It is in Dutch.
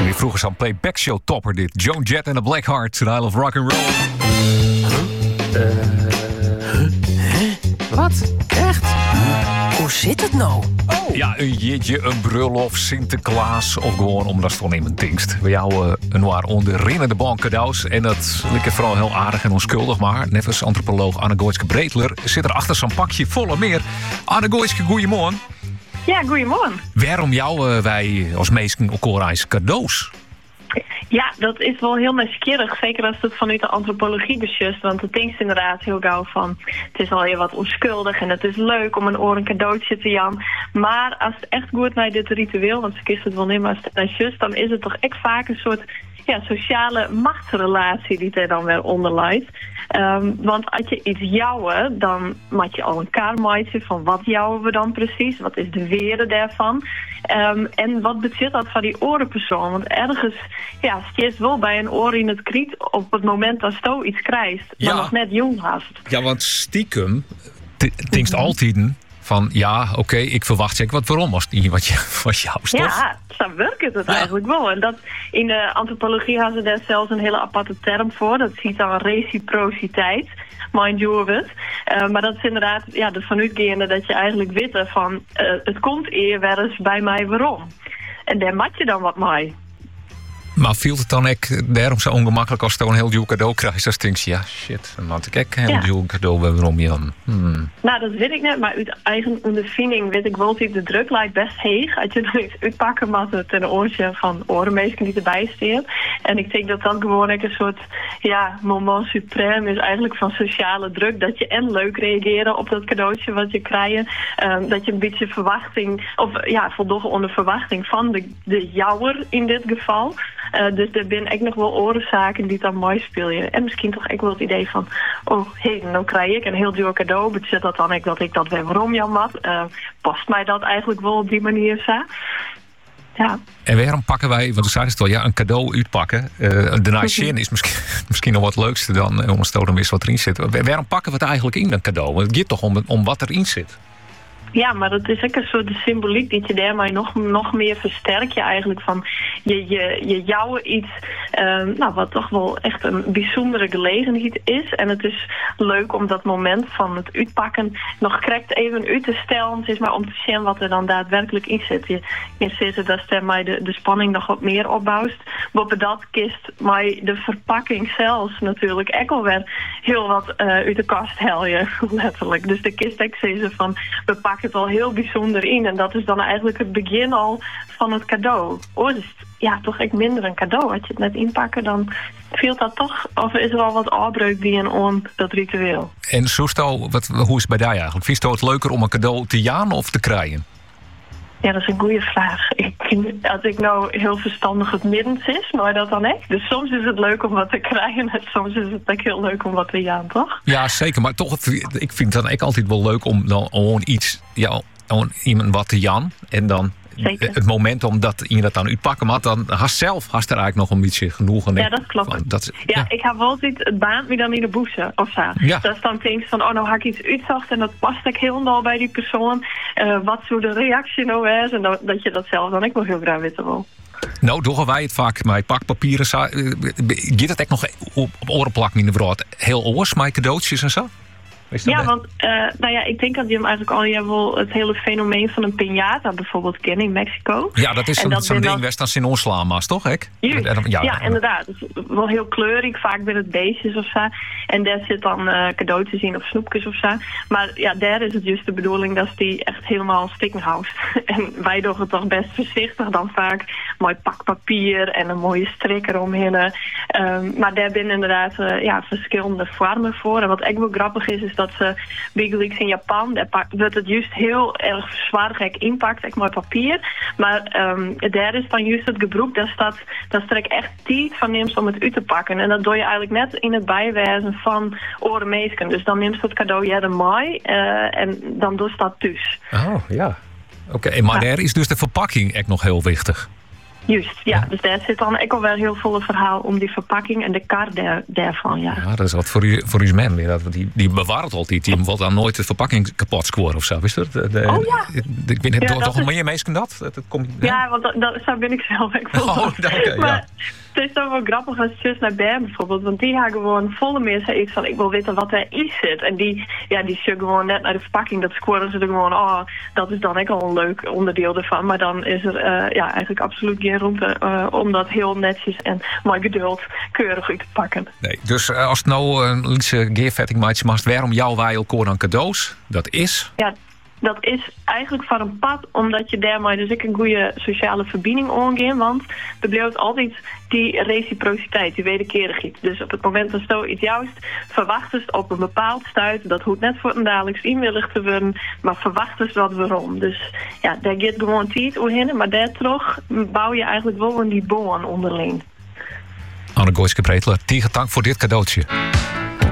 Die vroeger zo'n playback show topper dit. Joan Jett en the Blackhearts en I Love Rock and Roll. Wat? Echt? Hoe zit het nou? Oh. Ja, een jitje, een bruiloft, Sinterklaas of gewoon omdat het gewoon in mijn dingst. We jou een waar onderrinnende bon cadeaus. En dat lijkt vooral heel aardig en onschuldig. Maar net als antropoloog Anne Gooitske Breedler zit er achter zo'n pakje volle meer. Anne Gooitske, goeiemorgen. Ja, goeiemorgen. Waarom jou wij als meesten elkaar eens cadeaus? Ja, dat is wel heel nieuwsgierig. Zeker als het vanuit de antropologie beslist. Want het denkt inderdaad heel gauw van... het is al heel wat onschuldig en het is leuk om een oor een cadeautje te jan. Maar als het echt goed naar dit ritueel... want ze kist het wel niet, maar als het naar just... dan is het toch echt vaak een soort sociale machtsrelatie... die er dan weer onder leidt. Want als je iets jouwen, dan moet je al een kaartje van wat jouwen we dan precies? Wat is de were daarvan? En wat betekent dat van die orenpersoon? Want ergens, steeds wel bij een oor in het kriet op het moment dat je iets krijgt, maar nog net jong hast. Ja, want stiekem, denkst altijd van oké, ik verwacht zeker wat waarom als die wat jou stof. Ja, zo werkt het eigenlijk wel. En dat in de antropologie hadden ze daar zelfs een hele aparte term voor. Dat ziet dan reciprociteit. Mind you of it. Maar dat is inderdaad de vanuitgaande dat je eigenlijk weet van het komt weer eens bij mij waarom. En daar maak je dan wat mee. Maar viel het dan ook daarom zo ongemakkelijk als je een heel duur cadeau krijgt? Dan denk je, shit, dan had ik ook een heel duur cadeau waarom Jan. Nou, dat weet ik net, maar uit eigen ondervinding weet ik wel dat de druk lijkt best heeg. Als je dan iets uitpakken moet ten oortje van orenmeesken die erbij staan. En ik denk dat dat gewoon een soort, moment suprême is eigenlijk van sociale druk. Dat je en leuk reageren op dat cadeautje wat je krijgt. Dat je een beetje verwachting, of voldoende onder verwachting van de jouwer in dit geval. Dus er zijn echt nog wel orenzaken die dan mooi spelen. En misschien toch echt wel het idee van... nou krijg ik een heel duur cadeau. Betekent dat dan dat ik dat weer waarom Jan mat? Past mij dat eigenlijk wel op die manier zo? Ja. En waarom pakken wij, want we zeiden het al, een cadeau uitpakken. De naasjen is misschien nog wat leukste dan om een stoten mis wat erin zit. Waarom pakken we het eigenlijk in, een cadeau? Het gaat toch om wat erin zit? Ja, maar dat is ook een soort de symboliek dat je daarmee nog meer versterkt. Je eigenlijk van je jouwen iets wat toch wel echt een bijzondere gelegenheid is. En het is leuk om dat moment van het uitpakken nog correct even uit te stellen. Het is maar om te zien wat er dan daadwerkelijk in zit. Je ziet dat daarmee de spanning nog wat meer opbouwt. Boven dat kist maar de verpakking zelfs natuurlijk ook alweer heel wat uit de kast helje, letterlijk. Dus de kist ik ze van we pakken het al heel bijzonder in. En dat is dan eigenlijk het begin al van het cadeau. Dus toch echt minder een cadeau. Als je het net inpakken, dan viel dat toch... of is er al wat afbreuk die in dat ritueel. En hoe is het bij jou eigenlijk? Vind je het leuker om een cadeau te jaan of te krijgen? Ja, dat is een goede vraag. Ik vind dat ik nou heel verstandig het middens is, maar dat dan echt. Dus soms is het leuk om wat te krijgen en soms is het ook heel leuk om wat te jaan, toch? Ja, zeker. Maar toch, ik vind het dan ook altijd wel leuk om dan gewoon iets, iemand wat te jaan. En dan zeker. Het moment omdat je dat dan uitpakken moet, dan haast er eigenlijk nog een beetje genoegen. Ja, dat klopt. Ik heb wel altijd het baant me dan in de boezen of zo. Ja. Dat is dan denk van, nou had ik iets uitzocht en dat past ik helemaal bij die persoon. Wat zou de reactie nou is en dat je dat zelf dan ook wel heel graag weten wil. Nou, doen wij het vaak met pakpapieren. Gaat het echt nog op orenplakken in de brood? Heel oors, met cadeautjes en zo? Ja, want ik denk dat je hem eigenlijk al wel het hele fenomeen van een piñata bijvoorbeeld kennen in Mexico. Ja, dat is zo'n ding waar dan in onslaanma's, toch? Ja, inderdaad. Het is wel heel kleurig, vaak bij het beestjes of zo. En daar zit dan cadeautjes in of snoepjes of zo. Maar daar is het juist de bedoeling dat die echt helemaal stikken houdt. En wij doen het toch best voorzichtig dan vaak. Mooi pakpapier en een mooie strik eromheen. Maar daar zijn inderdaad verschillende vormen voor. En wat echt wel grappig is dat ze Big Leagues in Japan, daar wordt het juist heel erg zwaargek inpakt, echt mooi papier. Maar daar is dan juist het gebruik dat strek echt tijd van neemt om het uit te pakken. En dat doe je eigenlijk net in het bijwijzen van orenmeesken. Dus dan neemt het cadeau er mooi en dan doe je dat dus. Oh, ja. Oké, maar daar is dus de verpakking echt nog heel wichtig. Juist, ja. Dus daar zit dan ook al wel heel veel verhaal om die verpakking en de kar daarvan, ja. Ja, dat is wat voor uw man. Die bewaart altijd. Die wil dan nooit de verpakking kapot scoren of zo, is dat? Oh ja. Ik ben het toch is... meer mensen dat komt. Ja, want zo ben ik zelf ook wel. Oh, dank maar het is toch wel grappig als zus naar Bern bijvoorbeeld. Want die gaan gewoon volle meer iets van, ik wil weten wat erin zit. En die zoeken gewoon net naar de verpakking. Dat scoren ze er gewoon, dat is dan ook al een leuk onderdeel ervan. Maar dan is er eigenlijk absoluut geen ruimte om dat heel netjes en met geduld keurig uit te pakken. Nee, dus als het nou een lietse geervetting maakt, mag het waarom jouw wijlkoor aan cadeaus? Dat is? Ja, dat is eigenlijk van een pad, omdat je daarmee dus ook een goede sociale verbinding aangaat. Want er blijft altijd die reciprociteit, die wederkerigheid. Dus op het moment dat zoiets juist verwacht op een bepaald stuit, dat hoeft net voor een dagelijks inwillig te worden, maar verwacht wat waarom. Dus ja, daar gaat gewoon tijd omheen, maar daar terug bouw je eigenlijk wel een die boon onderling. Anne Gooitske-Breedtler, dank voor dit cadeautje.